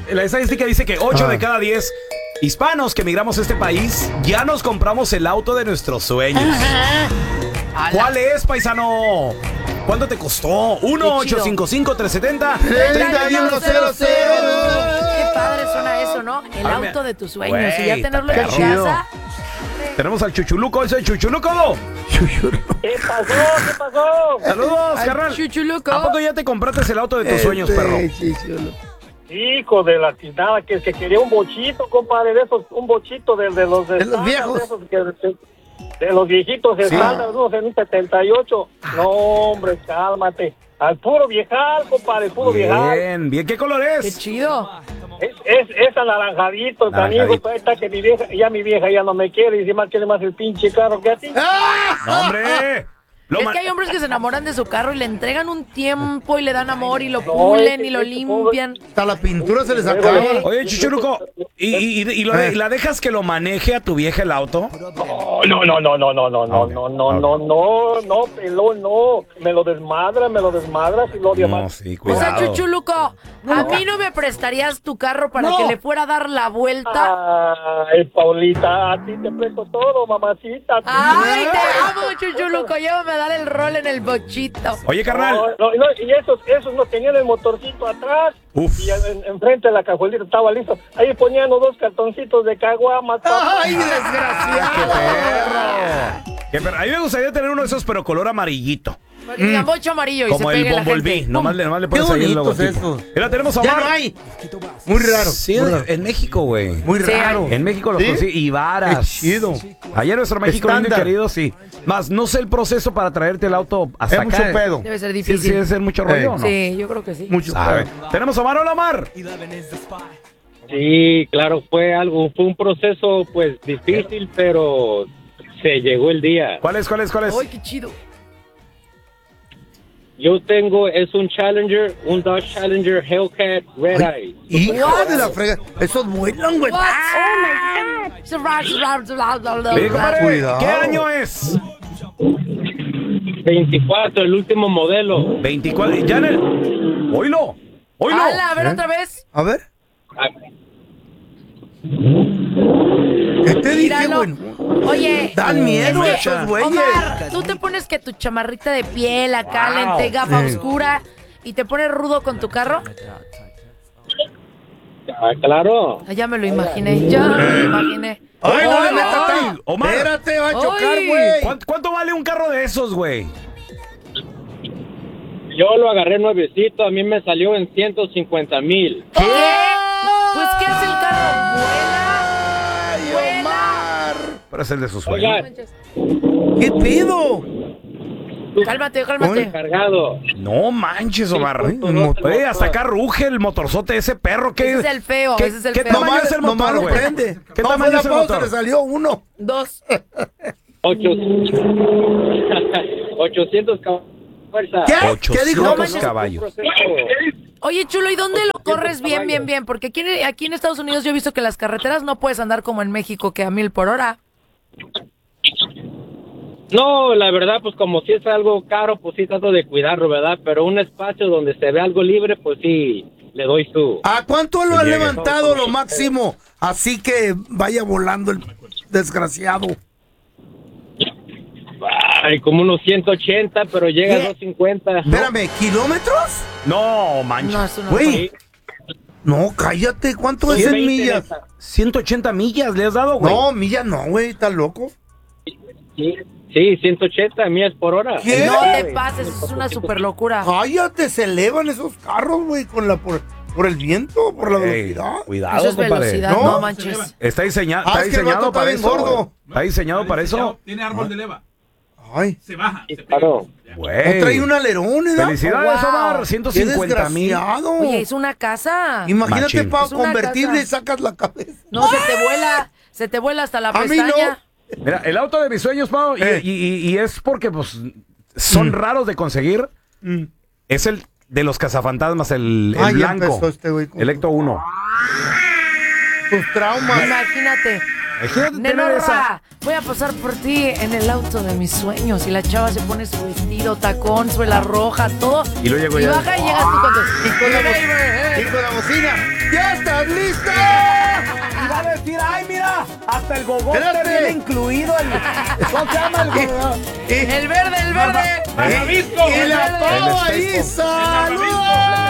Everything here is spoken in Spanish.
la estadística dice que 8 de cada 10 hispanos que emigramos a este país ya nos compramos el auto de nuestros sueños. ¿Cuál es, paisano? ¿Cuánto te costó? 1-855-370-3100. Qué padre suena eso, ¿no? El auto de tus sueños. Güey, y ya tenerlo en tu chido. casa. Tenemos al Chuchuluco, ese es Chuchuluco. ¿Qué pasó? Saludos, carnal. Chuchuluco. ¿A poco ya te compraste el auto de tus sueños, perro? Hijo de la chingada, que quería un bochito, compadre, de esos, un bochito de los viejos. De, esos de los viejitos estándar, unos en un 78. No, hombre, cálmate. Al puro viejal, compadre, puro viejal. Bien. ¿Qué color es? Qué chido. Es anaranjadito, canijo, pues, está que mi vieja ya no me quiere, y si más quiere más el pinche carro que a ti. ¡No, hombre! Es que hay hombres que se enamoran de su carro y le entregan un tiempo y le dan amor y lo pulen y lo limpian. Hasta la pintura se les acaba. Oye, Chuchuluco, ¿y la dejas que lo maneje a tu vieja el auto? No, pelón, no. Me lo desmadras y lo odia más. Sí, O cuidado. sea, Chuchuluco, ¿a mí no me prestarías tu carro para que le fuera a dar la vuelta? Ay, Paulita, a ti te presto todo, mamacita. Ay, te amo, Chuchuluco. Llévame a dar el rol en el bochito. Oye, carnal. No, y esos nos tenían el motorcito atrás. Uf. Y enfrente de la cajuelita estaba listo. Ahí ponían los 2 cartoncitos de caguamas. ¡Ay, desgraciado! ¡Qué perro! A mí me gustaría tener uno de esos, pero color amarillito. Diga mucho amarillo y Como se el pegue la Bumblebee. gente. Nomás le Qué pones ahí el bonitos logotipo. esos. Mira, tenemos a Ya Omar. no hay. Muy raro. Sí, muy raro. en México, güey. Muy Sí, raro. En México los ¿Sí? consigue. Y varas. Qué chido. Allá en nuestro México lindo y Estándar. querido, sí. Más, no sé el proceso para traerte el auto hasta Es acá. mucho pedo. Debe ser Sí, difícil. sí, debe ser mucho rollo, ¿o ¿no? Sí, yo creo que sí. Mucho Sabe. pedo. Tenemos a Omar. Hola, Omar. Sí, claro, fue un proceso pues difícil, pero se llegó el día. ¿Cuál es? Ay, qué chido. Yo es un Challenger, un Dodge Challenger Hellcat Red Eye. Hijo de la frega. Esos vuelan, güey. What? Oh my God. Oye, compadre, Cuidado. ¿qué año es? 24, el último modelo. 24. Ya en el... ¡Oílo! Ala, a ver otra vez. A ver. Ah, ¿Qué te dije, Míralo. güey? Oye, Dan miedo es que, esos güeyes. Omar, tú te pones que tu chamarrita de piel acá, lente, gafa oscura y te pones rudo con tu carro. claro. Ah, ya me lo imaginé, ya me lo imaginé. ¡Ay, no le Ay, metas ay, tan! Omar. Espérate, va a chocar, Ay. güey. ¿Cuánto vale un carro de esos, güey? Yo lo agarré nuevecito, a mí me salió en 150,000. ¿Qué? Pues, ¿qué hace el carro? ¡Ay, Vuela. Omar! Pero es el de sus sueños. Oiga, ¿Qué pido? Cálmate. cargado. No manches, Omar. Ay, Oye, hasta acá ruge el motorzote ese perro. ¿Qué, Ese es el feo, ¿qué, ese es el ¿qué feo. tamaño es el Nomás motor, lo güey? prende. ¿Qué No, tamaño fue es el la pausa, motor? le salió uno. 2. 800 fuerza. ¿Qué? ¿Qué 800 dijo? No manches. caballos. Oye, Chulo, ¿y dónde lo corres bien? Porque aquí en Estados Unidos yo he visto que las carreteras no puedes andar como en México, que a 1,000 por hora. No, la verdad, pues como si es algo caro, pues sí trato de cuidarlo, ¿verdad? Pero un espacio donde se ve algo libre, pues sí, le doy su... ¿A cuánto lo has Llegue. levantado lo máximo? Así que vaya volando el desgraciado. Ay, como unos 180, pero llega a ¿Qué? 250. Espérame, ¿kilómetros? No, manches. No, eso no. Güey. No, cállate. ¿Cuánto es en 120 millas? 180 millas le has dado, güey. No, millas no, güey. ¿Estás loco? Sí, 180 millas por hora. ¿Qué? No te pases, es una super locura. Cállate, se elevan esos carros, güey, por el viento, por la Ey, velocidad. cuidado, Eso es compadre. velocidad, ¿No? no manches. Está diseñado, Ah, es que el vato está para bien eso. gordo. Está diseñado para eso. Tiene árbol de leva. Ay, Se baja. Se pega. Claro. Güey. no trae un alerón, ¿eh? Felicidades, Wow. Omar. ¡Qué 150,000. desgraciado! Oye, es una casa. Imagínate Machín. para Es una convertirle casa. y sacas la cabeza. No, se te vuela hasta la A mí pestaña. Mira, el auto de mis sueños, Pau, y es porque pues son raros de conseguir. Es el de los cazafantasmas, el Ay, ya blanco. empezó este güey con El Ecto 1. tus traumas. Imagínate. Nenorra, voy a pasar por ti en el auto de mis sueños. Y la chava se pone su vestido, tacón, suela roja, todo. Y luego llego y ya. baja y llegas tú con tu... Y con la bocina. ¡Ya estás listo! Y va a decir, ay, mira, hasta el gogote viene incluido. ¿Cómo se llama el gogote? El verde, el verde. Y la pava ahí, ¡saludos!